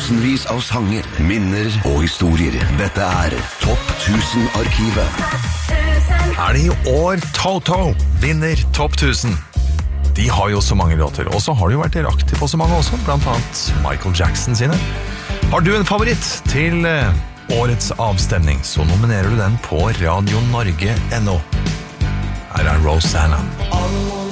tusenvis av sanger, minner og historier. Dette Topp 1000-arkivet. Det I år Toto vinner Topp 1000? De har jo så mange låter, og så har de jo vært aktive på så mange også, blant annet Michael Jackson sine. Har du en favoritt til årets avstemning, så nominerer du den på radionorge.no. Her Rosanna.